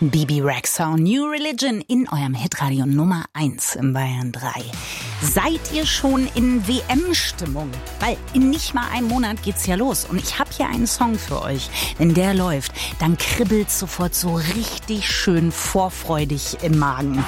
Bebe Rexha und New Religion in eurem Hitradio Nummer 1 im Bayern 3. Seid ihr schon in WM-Stimmung? Weil in nicht mal einem Monat geht's ja los. Und ich habe hier einen Song für euch. Wenn der läuft, dann kribbelt's sofort so richtig schön vorfreudig im Magen. 50,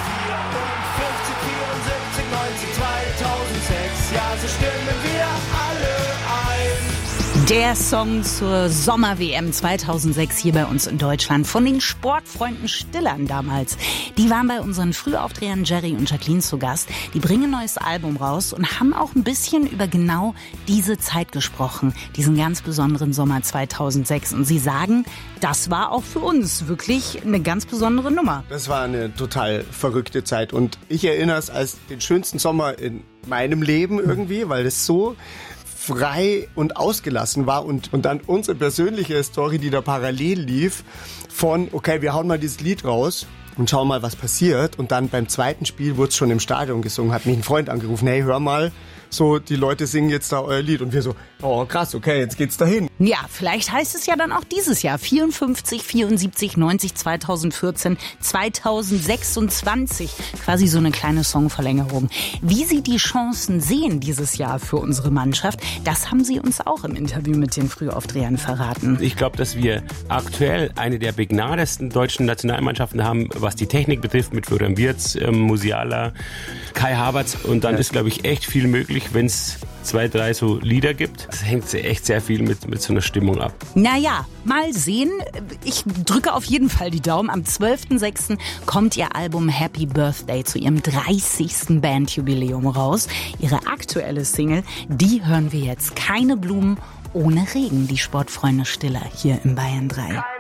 74, 90, 2006, ja, so stimmen wir alle ein. Der Song zur Sommer-WM 2006 hier bei uns in Deutschland von den Sportfreunden Stillern damals. Die waren bei unseren Frühaufdrehern Jerry und Jacqueline zu Gast. Die bringen ein neues Album raus und haben auch ein bisschen über genau diese Zeit gesprochen, diesen ganz besonderen Sommer 2006. Und sie sagen, das war auch für uns wirklich eine ganz besondere Nummer. Das war eine total verrückte Zeit und ich erinnere es als den schönsten Sommer in meinem Leben irgendwie, weil es so frei und ausgelassen war und dann unsere persönliche Story, die da parallel lief, von, okay, wir hauen mal dieses Lied raus und schauen mal, was passiert. Und dann beim zweiten Spiel wurde es schon im Stadion gesungen, hat mich ein Freund angerufen, hey, hör mal, so, die Leute singen jetzt da euer Lied. Und wir so, oh krass, okay, jetzt geht's dahin. Ja, vielleicht heißt es ja dann auch dieses Jahr 54, 74, 90, 2014, 2026. Quasi so eine kleine Songverlängerung. Wie sie die Chancen sehen dieses Jahr für unsere Mannschaft, das haben sie uns auch im Interview mit den Frühaufdrehern verraten. Ich glaube, dass wir aktuell eine der begnadesten deutschen Nationalmannschaften haben, was die Technik betrifft, mit Florian Wirtz, Musiala, Kai Havertz. Und dann ist, glaube ich, echt viel möglich, wenn es 2, 3 so Lieder gibt. Das hängt echt sehr viel mit so einer Stimmung ab. Naja, mal sehen. Ich drücke auf jeden Fall die Daumen. Am 12.06. kommt ihr Album Happy Birthday zu ihrem 30. Bandjubiläum raus. Ihre aktuelle Single, die hören wir jetzt. Keine Blumen ohne Regen. Die Sportfreunde Stiller hier im Bayern 3.